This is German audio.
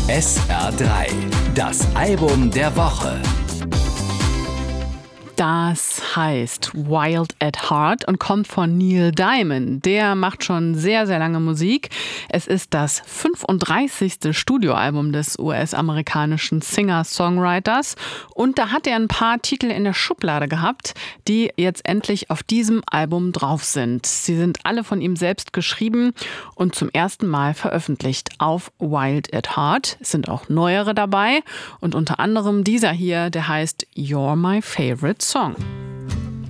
SR3, das Album der Woche. Das heißt Wild at Heart und kommt von Neil Diamond. Der macht schon sehr, sehr lange Musik. Es ist das 35. Studioalbum des US-amerikanischen Singer-Songwriters. Und da hat er ein paar Titel in der Schublade gehabt, die jetzt endlich auf diesem Album drauf sind. Sie sind alle von ihm selbst geschrieben und zum ersten Mal veröffentlicht auf Wild at Heart. Es sind auch neuere dabei und unter anderem dieser hier, der heißt You're My Favorite Song.